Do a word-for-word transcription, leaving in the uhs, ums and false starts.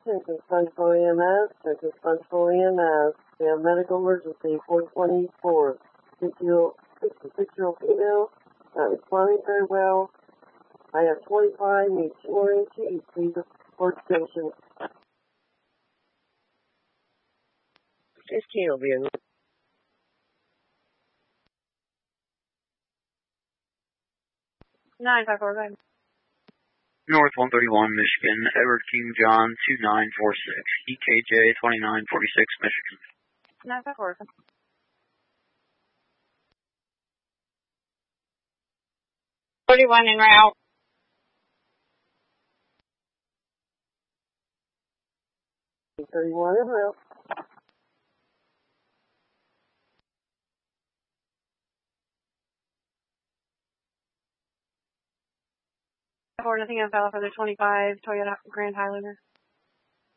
Texas Sponge E M S, Texas Sponge E M S. We have medical emergency four twenty-four. sixty-six-year-old female, not responding very well. I have twenty-five, needs more N T, please report station. fifteen will be in. nine five four five. North one thirty-one, Michigan, Edward King John two nine four six, E K J twenty-nine forty-six, Michigan. nine five four five. forty-one en route. thirty-one en route. Or nothing else, Alpha for the twenty-five Toyota Grand Highlander.